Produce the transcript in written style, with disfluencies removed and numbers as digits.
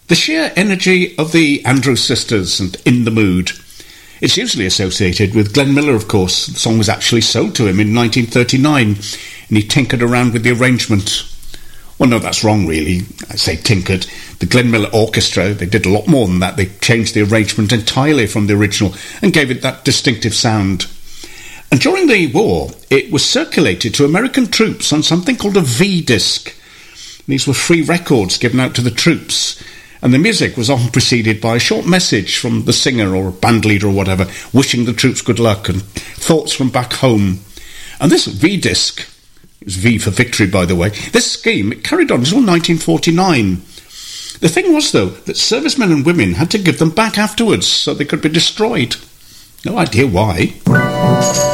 The sheer energy of the Andrews Sisters and In the Mood. It's usually associated with Glenn Miller, of course. The song was actually sold to him in 1939, and he tinkered around with the arrangement. Well, no, that's wrong, really. I say tinkered. The Glenn Miller Orchestra, they did a lot more than that. They changed the arrangement entirely from the original and gave it that distinctive sound. And during the war, it was circulated to American troops on something called a V-disc. These were free records given out to the troops, and the music was often preceded by a short message from the singer or band leader or whatever, wishing the troops good luck and thoughts from back home. And this V-disc, it was V for victory, by the way, this scheme, it carried on until 1949. The thing was, though, that servicemen and women had to give them back afterwards so they could be destroyed. No idea why.